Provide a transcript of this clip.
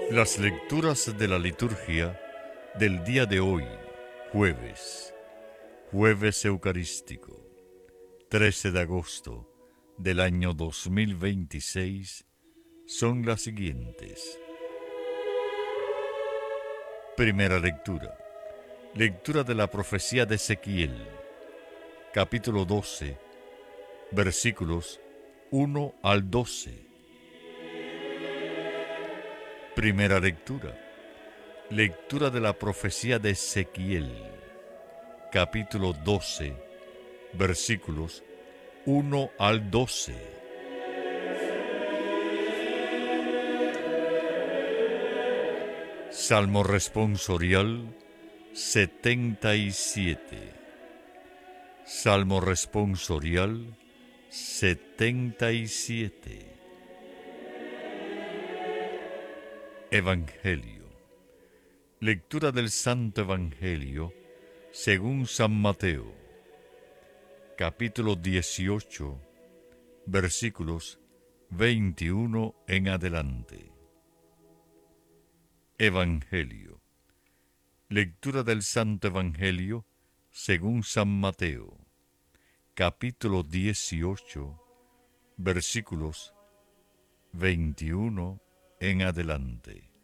Las lecturas de la liturgia del día de hoy, jueves eucarístico, 13 de agosto del año 2026, son las siguientes. Primera lectura. Lectura de la profecía de Ezequiel, capítulo 12, versículos 1 al 12. Primera lectura. Lectura de la profecía de Ezequiel, capítulo 12, versículos 1 al 12. Salmo responsorial 77. Salmo responsorial 77. Evangelio. Lectura del Santo Evangelio según San Mateo, capítulo 18, versículos 21 en adelante. Evangelio. Lectura del Santo Evangelio según San Mateo, capítulo 18, versículos 21 en adelante.